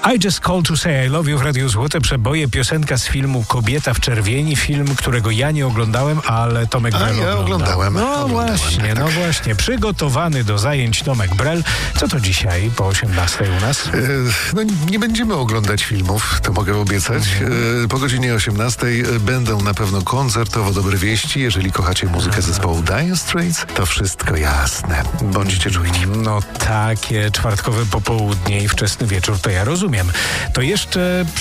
I Just Called to Say I Love You w Radiu Złote Przeboje, piosenka z filmu Kobieta w czerwieni, film, którego ja nie oglądałem, ale Tomek Brel ja oglądałem. No właśnie. Przygotowany do zajęć Tomek Brel. Co to dzisiaj po 18 u nas? Nie będziemy oglądać filmów, to mogę obiecać. Po godzinie 18 będą na pewno koncertowo dobre wieści. Jeżeli kochacie muzykę zespołu Dire Straits, to wszystko jasne. Bądźcie czujni. No takie czwartkowe popołudnie i wczesny wieczór to ja rozumiem. To jeszcze